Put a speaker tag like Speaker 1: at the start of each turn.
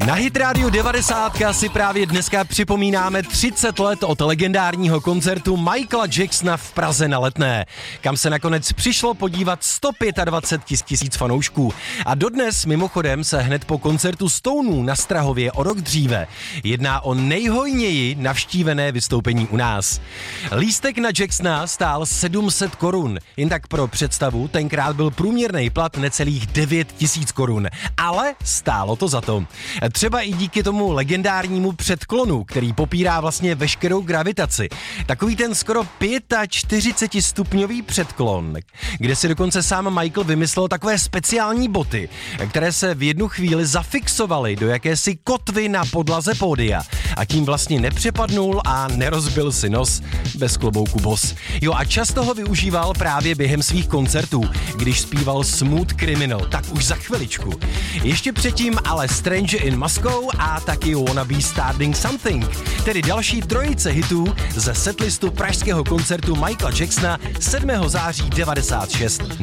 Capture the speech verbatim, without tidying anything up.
Speaker 1: Na Hit Radio devadesát si právě dneska připomínáme třicet let od legendárního koncertu Michaela Jacksona v Praze na Letné, kam se nakonec přišlo podívat sto dvacet pět tisíc fanoušků. A dodnes mimochodem se hned po koncertu Stoneů na Strahově o rok dříve jedná o nejhojněji navštívené vystoupení u nás. Lístek na Jacksona stál sedm set korun, jen tak pro představu, tenkrát byl průměrný plat necelých devět tisíc korun, ale stálo to za to. Třeba i díky tomu legendárnímu předklonu, který popírá vlastně veškerou gravitaci. Takový ten skoro čtyřicet pět stupňový předklon, kde si dokonce sám Michael vymyslel takové speciální boty, které se v jednu chvíli zafixovaly do jakési kotvy na podlaze pódia a tím vlastně nepřepadnul a nerozbil si nos bez klobouku Boss. Jo, a často ho využíval právě během svých koncertů, když zpíval Smooth Criminal, tak už za chviličku. Ještě předtím ale Stranger in Moscow a taky Wanna Be Starting Something, tedy další trojice hitů ze setlistu pražského koncertu Michaela Jacksona sedmého září devadesát šest.